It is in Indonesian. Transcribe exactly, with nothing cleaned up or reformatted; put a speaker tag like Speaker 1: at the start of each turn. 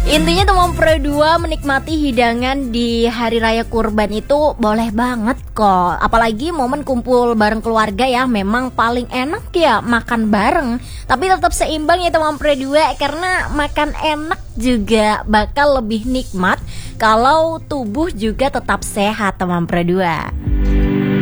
Speaker 1: Intinya teman Pro dua menikmati hidangan di Hari Raya Kurban itu boleh banget kok. Apalagi momen kumpul bareng keluarga ya, memang paling enak ya makan bareng. Tapi tetap seimbang ya teman Pro dua, karena makan enak juga bakal lebih nikmat kalau tubuh juga tetap sehat teman Pro dua.